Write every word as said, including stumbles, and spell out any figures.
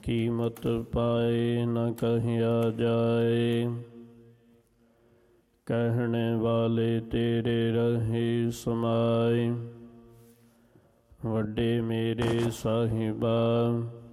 ਕੀਮਤ ਪਾਏ ਨ ਕਹਿਆ ਜਾਏ। ਕਹਿਣੇ ਵਾਲੇ ਤੇਰੇ ਰਹੇ ਸਮਾਏ, ਵੱਡੇ ਮੇਰੇ ਸਾਹਿਬਾ